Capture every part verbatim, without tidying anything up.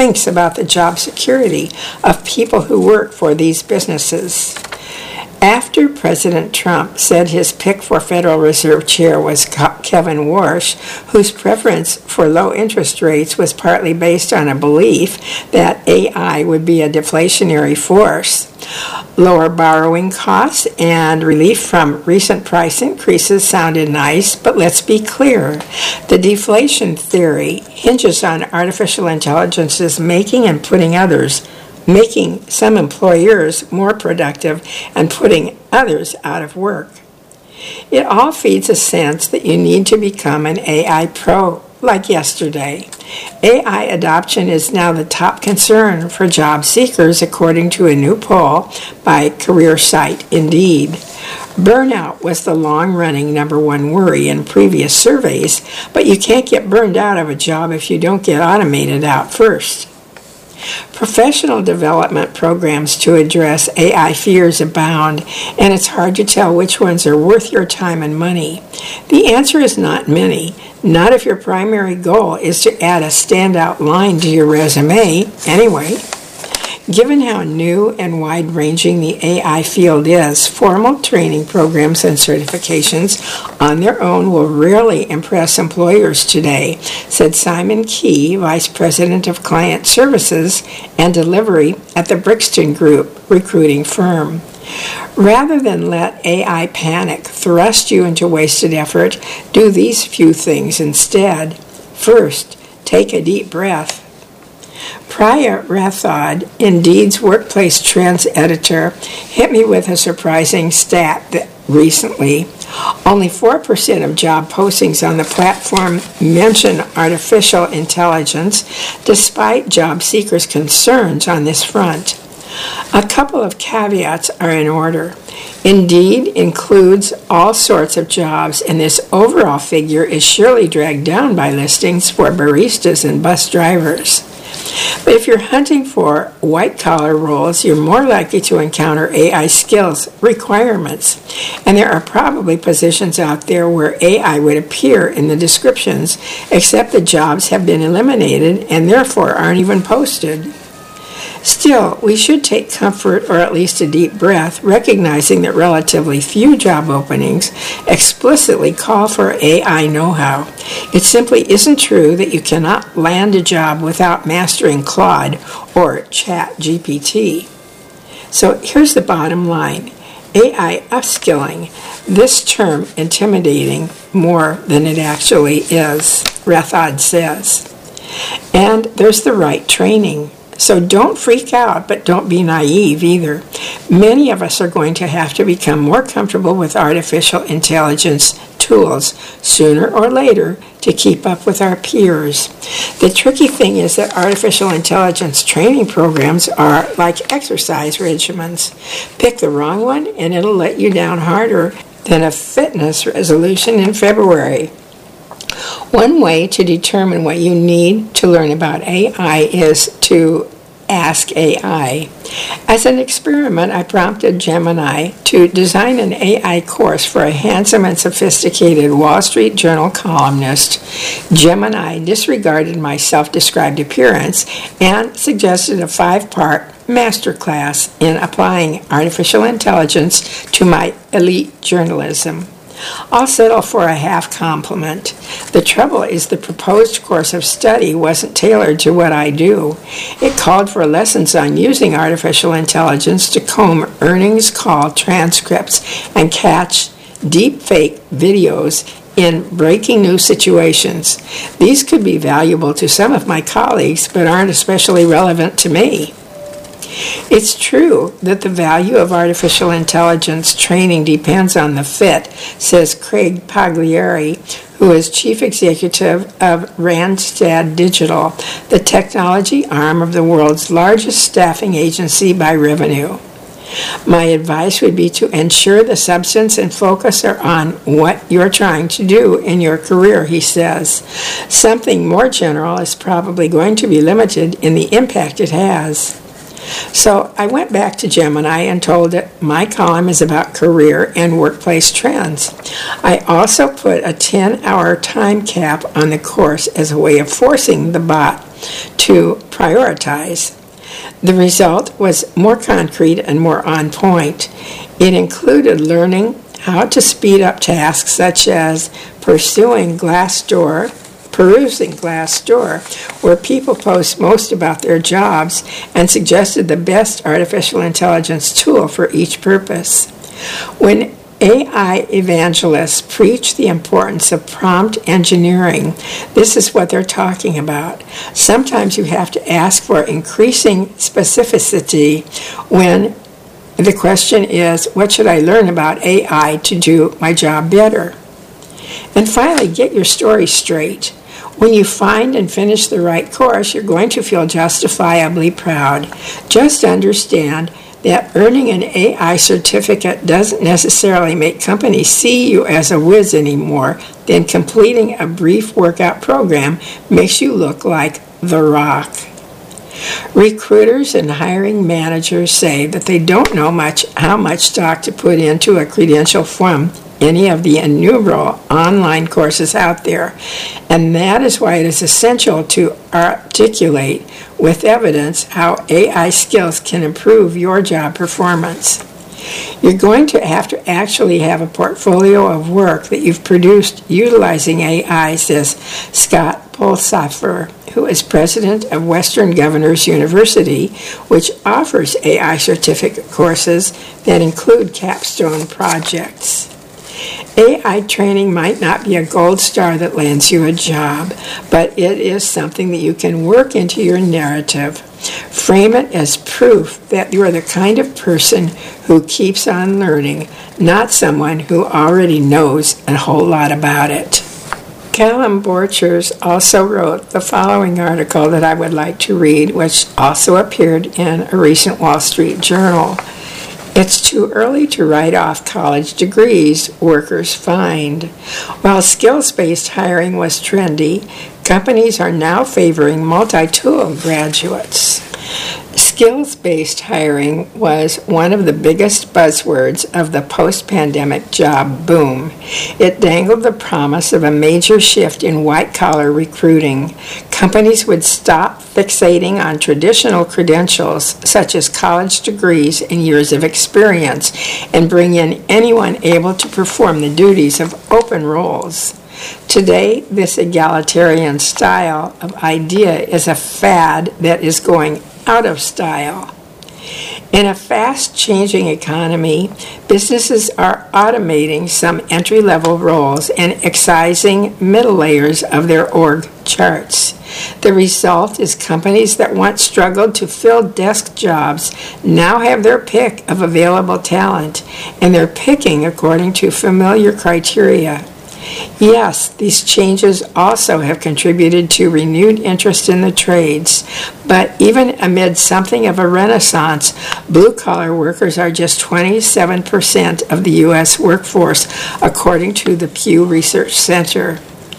thinks about the job security of people who work for these businesses. After President Trump said his pick for Federal Reserve Chair was Kevin Warsh, whose preference for low interest rates was partly based on a belief that A I would be a deflationary force, lower borrowing costs and relief from recent price increases sounded nice, but let's be clear. The deflation theory hinges on artificial intelligence's making and putting others making some employers more productive and putting others out of work. It all feeds a sense that you need to become an A I pro, like yesterday. A I adoption is now the top concern for job seekers, according to a new poll by career site Indeed. Burnout was the long-running number one worry in previous surveys, but you can't get burned out of a job if you don't get automated out first. Professional development programs to address A I fears abound, and it's hard to tell which ones are worth your time and money. The answer is not many, not if your primary goal is to add a standout line to your resume, anyway. Given how new and wide-ranging the A I field is, formal training programs and certifications on their own will rarely impress employers today, said Simon Key, Vice President of Client Services and Delivery at the Brixton Group recruiting firm. Rather than let A I panic thrust you into wasted effort, do these few things instead. First, take a deep breath. Priya Rathod, Indeed's workplace trends editor, hit me with a surprising stat that recently. Only four percent of job postings on the platform mention artificial intelligence, despite job seekers' concerns on this front. A couple of caveats are in order. Indeed includes all sorts of jobs, and this overall figure is surely dragged down by listings for baristas and bus drivers. But if you're hunting for white-collar roles, you're more likely to encounter A I skills requirements. And there are probably positions out there where A I would appear in the descriptions, except the jobs have been eliminated and therefore aren't even posted. Still, we should take comfort, or at least a deep breath, recognizing that relatively few job openings explicitly call for A I know-how. It simply isn't true that you cannot land a job without mastering Claude or Chat G P T. So here's the bottom line. A I upskilling, this term intimidating more than it actually is, Rathod says. And there's the right training. So don't freak out, but don't be naive either. Many of us are going to have to become more comfortable with artificial intelligence tools sooner or later to keep up with our peers. The tricky thing is that artificial intelligence training programs are like exercise regimens. Pick the wrong one and it'll let you down harder than a fitness resolution in February. One way to determine what you need to learn about A I is to ask A I. As an experiment, I prompted Gemini to design an A I course for a handsome and sophisticated Wall Street Journal columnist. Gemini disregarded my self-described appearance and suggested a five-part masterclass in applying artificial intelligence to my elite journalism. I'll settle for a half compliment. The trouble is the proposed course of study wasn't tailored to what I do. It called for lessons on using artificial intelligence to comb earnings call transcripts and catch deep-fake videos in breaking news situations. These could be valuable to some of my colleagues, but aren't especially relevant to me. It's true that the value of artificial intelligence training depends on the fit, says Craig Pagliari, who is chief executive of Randstad Digital, the technology arm of the world's largest staffing agency by revenue. My advice would be to ensure the substance and focus are on what you're trying to do in your career, he says. Something more general is probably going to be limited in the impact it has. So I went back to Gemini and told it my column is about career and workplace trends. I also put a ten-hour time cap on the course as a way of forcing the bot to prioritize. The result was more concrete and more on point. It included learning how to speed up tasks such as pursuing Glassdoor, perusing Glassdoor, where people post most about their jobs, and suggested the best artificial intelligence tool for each purpose. When A I evangelists preach the importance of prompt engineering, this is what they're talking about. Sometimes you have to ask for increasing specificity when the question is, what should I learn about A I to do my job better? And finally, get your story straight. When you find and finish the right course, you're going to feel justifiably proud. Just understand that earning an A I certificate doesn't necessarily make companies see you as a whiz anymore. Then completing a brief workout program makes you look like The Rock. Recruiters and hiring managers say that they don't know much how much stock to put into a credential from any of the innumerable online courses out there, and that is why it is essential to articulate with evidence how A I skills can improve your job performance. You're going to have to actually have a portfolio of work that you've produced utilizing A I, says Scott Pulsipher, who is president of Western Governors University, which offers A I certificate courses that include capstone projects. A I training might not be a gold star that lands you a job, but it is something that you can work into your narrative. Frame it as proof that you are the kind of person who keeps on learning, not someone who already knows a whole lot about it. Callum Borchers also wrote the following article that I would like to read, which also appeared in a recent Wall Street Journal. It's too early to write off college degrees, workers find. While skills-based hiring was trendy, companies are now favoring multi-tool graduates. Skills-based hiring was one of the biggest buzzwords of the post-pandemic job boom. It dangled the promise of a major shift in white-collar recruiting. Companies would stop fixating on traditional credentials, such as college degrees and years of experience, and bring in anyone able to perform the duties of open roles. Today, this egalitarian style of idea is a fad that is going out of style. In a fast-changing economy, businesses are automating some entry-level roles and excising middle layers of their org charts. The result is companies that once struggled to fill desk jobs now have their pick of available talent, and they're picking according to familiar criteria. Yes, these changes also have contributed to renewed interest in the trades, but even amid something of a renaissance, blue-collar workers are just twenty-seven percent of the U S workforce, according to the Pew Research Center.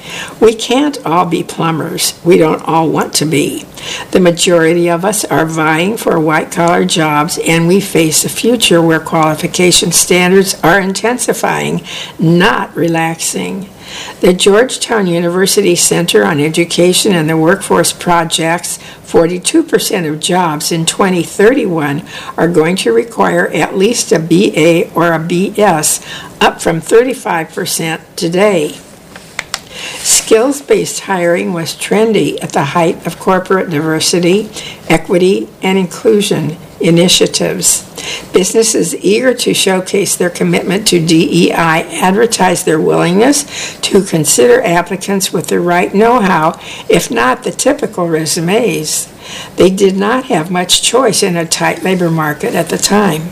We can't all be plumbers. We don't all want to be. The majority of us are vying for white-collar jobs, and we face a future where qualification standards are intensifying, not relaxing. The Georgetown University Center on Education and the Workforce projects forty-two percent of jobs in twenty thirty-one are going to require at least a B A or a B S, up from thirty-five percent today. Skills-based hiring was trendy at the height of corporate diversity, equity, and inclusion initiatives. Businesses eager to showcase their commitment to D E I advertised their willingness to consider applicants with the right know-how, if not the typical resumes. They did not have much choice in a tight labor market at the time.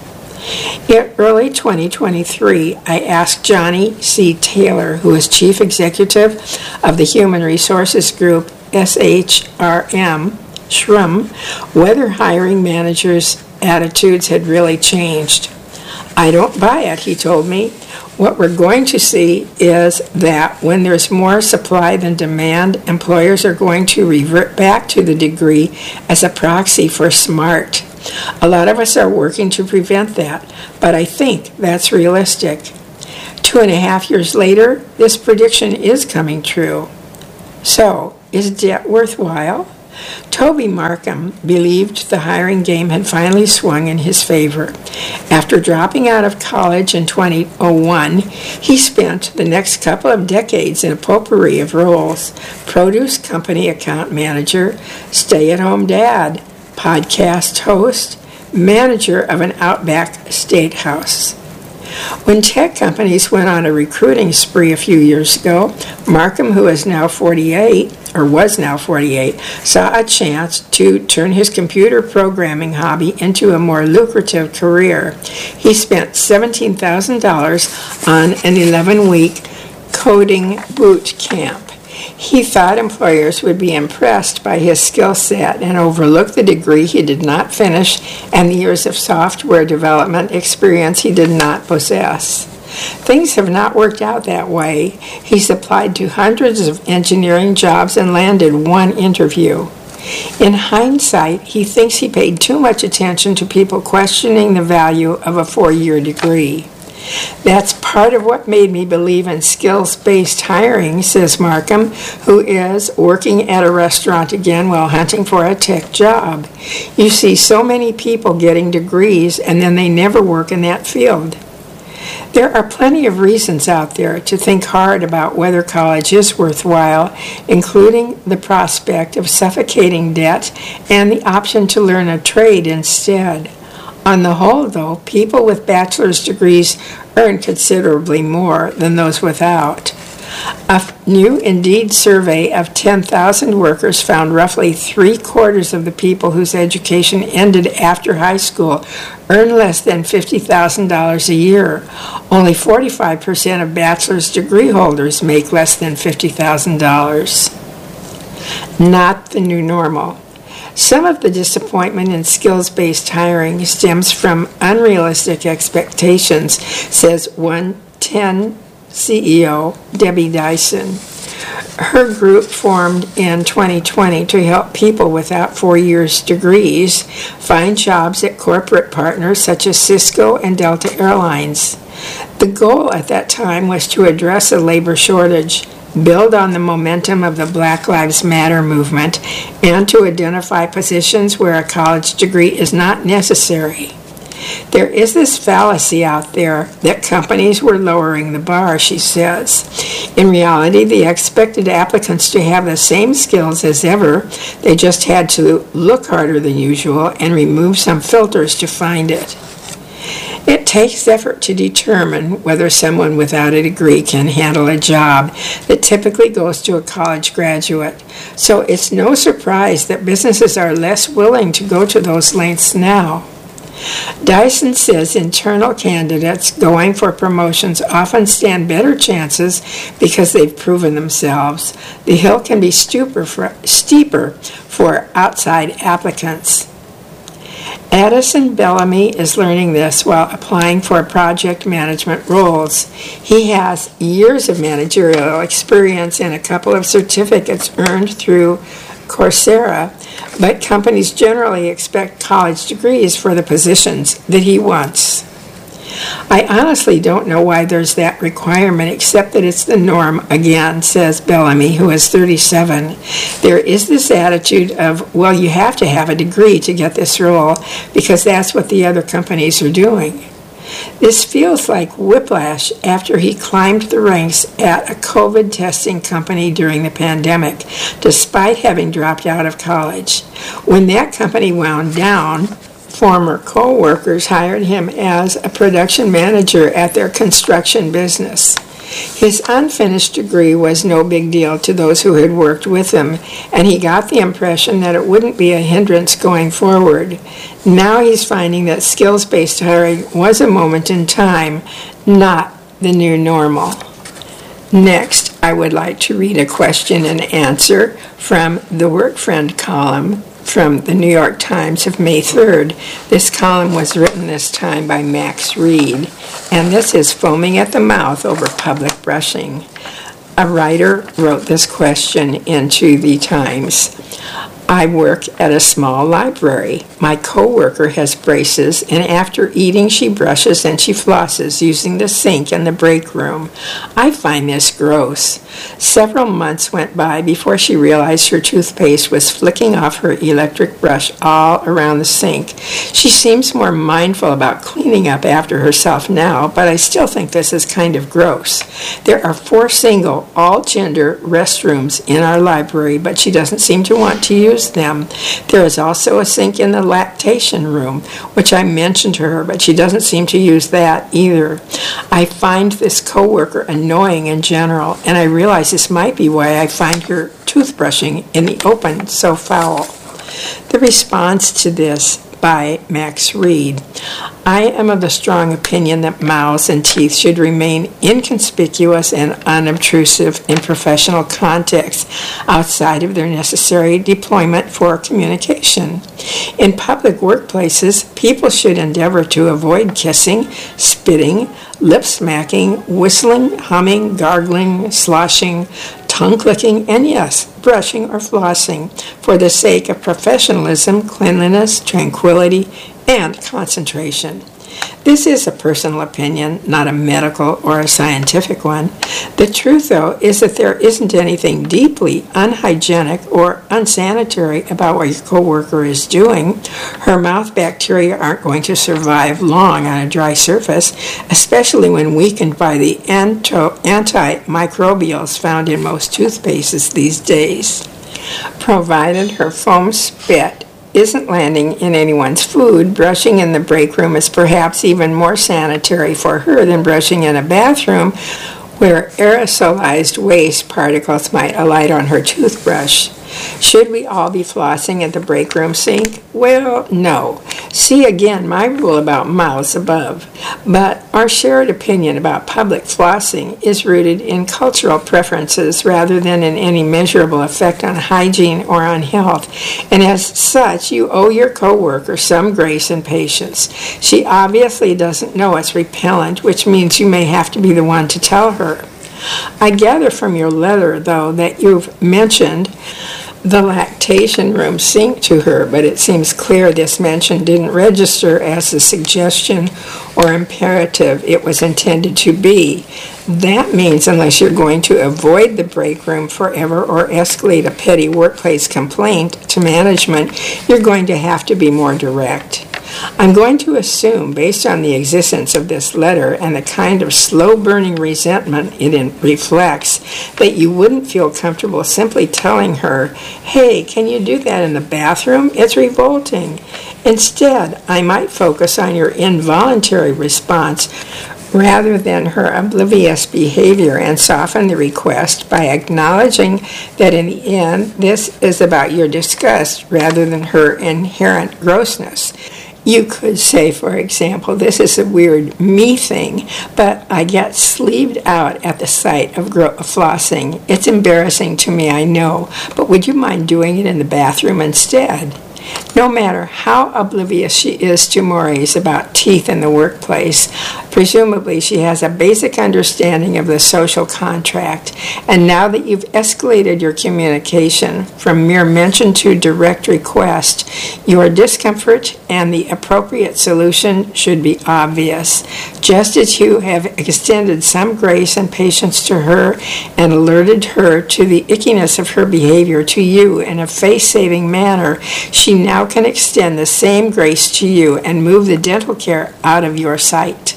In early twenty twenty-three, I asked Johnny C. Taylor, who is Chief Executive of the Human Resources Group S H R M, S H R M, whether hiring managers' attitudes had really changed. I don't buy it, he told me. What we're going to see is that when there's more supply than demand, employers are going to revert back to the degree as a proxy for smart. A lot of us are working to prevent that, but I think that's realistic. Two and a half years later, this prediction is coming true. So, is debt worthwhile? Toby Markham believed the hiring game had finally swung in his favor. After dropping out of college in two thousand one, he spent the next couple of decades in a potpourri of roles: produce company account manager, stay-at-home dad, podcast host, manager of an Outback steakhouse. When tech companies went on a recruiting spree a few years ago, Markham, who is now forty-eight, or was now forty-eight, saw a chance to turn his computer programming hobby into a more lucrative career. He spent seventeen thousand dollars on an eleven-week coding boot camp. He thought employers would be impressed by his skill set and overlook the degree he did not finish and the years of software development experience he did not possess. Things have not worked out that way. He's applied to hundreds of engineering jobs and landed one interview. In hindsight, he thinks he paid too much attention to people questioning the value of a four-year degree. That's part of what made me believe in skills-based hiring, says Markham, who is working at a restaurant again while hunting for a tech job. You see so many people getting degrees and then they never work in that field. There are plenty of reasons out there to think hard about whether college is worthwhile, including the prospect of suffocating debt and the option to learn a trade instead. On the whole, though, people with bachelor's degrees earn considerably more than those without. A new Indeed survey of ten thousand workers found roughly three-quarters of the people whose education ended after high school earn less than fifty thousand dollars a year. Only forty-five percent of bachelor's degree holders make less than fifty thousand dollars. Not the new normal. Some of the disappointment in skills-based hiring stems from unrealistic expectations, says one ten C E O Debbie Dyson. Her group formed in twenty twenty to help people without four years degrees find jobs at corporate partners such as Cisco and Delta Airlines. The goal at that time was to address a labor shortage, build on the momentum of the Black Lives Matter movement, and to identify positions where a college degree is not necessary. There is this fallacy out there that companies were lowering the bar, she says. In reality, they expected applicants to have the same skills as ever. They just had to look harder than usual and remove some filters to find it. It takes effort to determine whether someone without a degree can handle a job that typically goes to a college graduate. So it's no surprise that businesses are less willing to go to those lengths now. Dyson says internal candidates going for promotions often stand better chances because they've proven themselves. The hill can be steeper for, steeper for outside applicants. Addison Bellamy is learning this while applying for project management roles. He has years of managerial experience and a couple of certificates earned through Coursera, but companies generally expect college degrees for the positions that he wants. I honestly don't know why there's that requirement, except that it's the norm again, says Bellamy, who is thirty-seven. There is this attitude of, well, you have to have a degree to get this role because that's what the other companies are doing. This feels like whiplash after he climbed the ranks at a COVID testing company during the pandemic, despite having dropped out of college. When that company wound down, former co-workers hired him as a production manager at their construction business. His unfinished degree was no big deal to those who had worked with him, and he got the impression that it wouldn't be a hindrance going forward. Now he's finding that skills-based hiring was a moment in time, not the new normal. Next, I would like to read a question and answer from the Work Friend column from the New York Times of May third. This column was written this time by Max Reed, and this is foaming at the mouth over public brushing. A writer wrote this question into the Times. I work at a small library. My coworker has braces, and after eating she brushes and she flosses using the sink in the break room. I find this gross. Several months went by before she realized her toothpaste was flicking off her electric brush all around the sink. She seems more mindful about cleaning up after herself now, but I still think this is kind of gross. There are four single, all-gender restrooms in our library, but she doesn't seem to want to use them. There is also a sink in the lactation room, which I mentioned to her, but she doesn't seem to use that either. I find this coworker annoying in general, and I realize this might be why I find her toothbrushing in the open so foul. The response to this by Max Reed. I am of the strong opinion that mouths and teeth should remain inconspicuous and unobtrusive in professional contexts outside of their necessary deployment for communication. In public workplaces, people should endeavor to avoid kissing, spitting, lip smacking, whistling, humming, gargling, sloshing, tongue clicking, and yes, brushing or flossing for the sake of professionalism, cleanliness, tranquility, and concentration. This is a personal opinion, not a medical or a scientific one. The truth, though, is that there isn't anything deeply unhygienic or unsanitary about what your coworker is doing. Her mouth bacteria aren't going to survive long on a dry surface, especially when weakened by the anto- antimicrobials found in most toothpastes these days. Provided her foam spit isn't landing in anyone's food, brushing in the break room is perhaps even more sanitary for her than brushing in a bathroom where aerosolized waste particles might alight on her toothbrush. Should we all be flossing at the break room sink? Well, no. See again my rule about mouths above. But our shared opinion about public flossing is rooted in cultural preferences rather than in any measurable effect on hygiene or on health. And as such, you owe your coworker some grace and patience. She obviously doesn't know it's repellent, which means you may have to be the one to tell her. I gather from your letter, though, that you've mentioned the lactation room sink to her, but it seems clear this mention didn't register as a suggestion or imperative it was intended to be. That means unless you're going to avoid the break room forever or escalate a petty workplace complaint to management, you're going to have to be more direct. I'm going to assume, based on the existence of this letter and the kind of slow-burning resentment it reflects, that you wouldn't feel comfortable simply telling her, hey, can you do that in the bathroom? It's revolting. Instead, I might focus on your involuntary response rather than her oblivious behavior and soften the request by acknowledging that in the end, this is about your disgust rather than her inherent grossness. You could say, for example, this is a weird me thing, but I get sleeved out at the sight of gro- flossing. It's embarrassing to me, I know, but would you mind doing it in the bathroom instead? No matter how oblivious she is to mores about teeth in the workplace, presumably she has a basic understanding of the social contract. And now that you've escalated your communication from mere mention to direct request, your discomfort and the appropriate solution should be obvious. Just as you have extended some grace and patience to her and alerted her to the ickiness of her behavior to you in a face-saving manner, she now can extend the same grace to you and move the dental care out of your sight.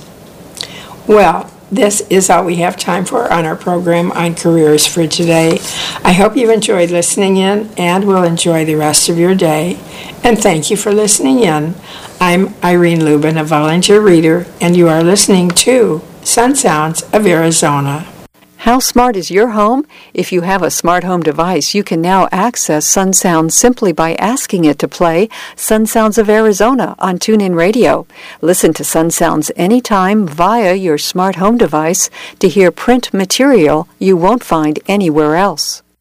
Well, this is all we have time for on our program on careers for today. I hope you've enjoyed listening in and will enjoy the rest of your day. And thank you for listening in. I'm Irene Lubin, a volunteer reader, and you are listening to Sun Sounds of Arizona. How smart is your home? If you have a smart home device, you can now access Sun Sounds simply by asking it to play Sun Sounds of Arizona on TuneIn Radio. Listen to Sun Sounds anytime via your smart home device to hear print material you won't find anywhere else.